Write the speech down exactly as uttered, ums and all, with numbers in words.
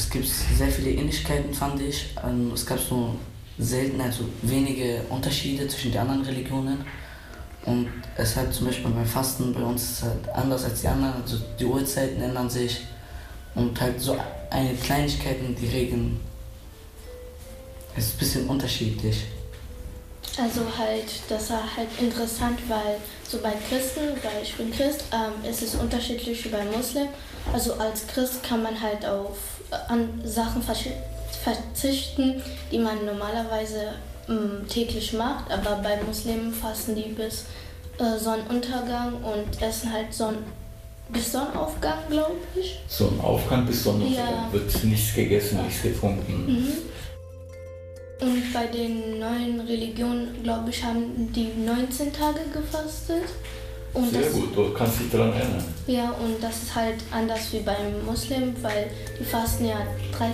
es gibt sehr viele Ähnlichkeiten, fand ich. Ähm, es gab so selten, also wenige Unterschiede zwischen den anderen Religionen. Und es hat zum Beispiel beim Fasten bei uns ist halt anders als die anderen. Also die Uhrzeiten ändern sich und halt so eine Kleinigkeiten, die Regeln. Es ist ein bisschen unterschiedlich. Also halt, das war halt interessant, weil so bei Christen, weil ich bin Christ, ähm, ist es unterschiedlich wie bei Muslim. Also als Christ kann man halt auf äh, an Sachen verzichten, die man normalerweise ähm, täglich macht, aber bei Muslimen fasten die bis äh, Sonnenuntergang und essen halt Sonn bis Sonnenaufgang, glaube ich. Sonnenaufgang bis Sonnenuntergang Ja. wird nichts gegessen, nichts getrunken. Mhm. Und bei den neuen Religionen, glaube ich, haben die neunzehn Tage gefastet. Und Sehr das, gut, du kannst dich daran erinnern. ja, und das ist halt anders wie beim Muslim, weil die fasten ja dreißig